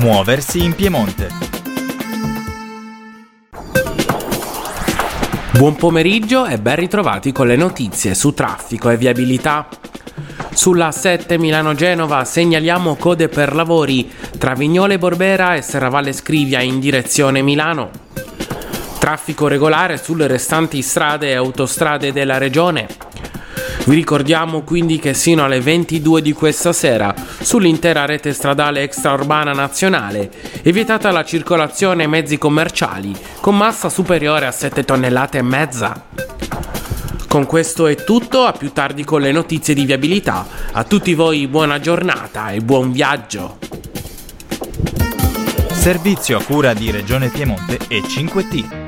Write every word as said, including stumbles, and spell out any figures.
Muoversi in Piemonte. Buon pomeriggio e ben ritrovati con le notizie su traffico e viabilità. Sulla A sette Milano-Genova segnaliamo code per lavori tra Vignole Borbera e Serravalle Scrivia in direzione Milano. Traffico regolare sulle restanti strade e autostrade della regione. Vi ricordiamo quindi che sino alle ventidue di questa sera sull'intera rete stradale extraurbana nazionale è vietata la circolazione mezzi commerciali con massa superiore a sette tonnellate e mezza. Con questo è tutto, a più tardi con le notizie di viabilità. A tutti voi buona giornata e buon viaggio. Servizio a cura di Regione Piemonte e cinque T.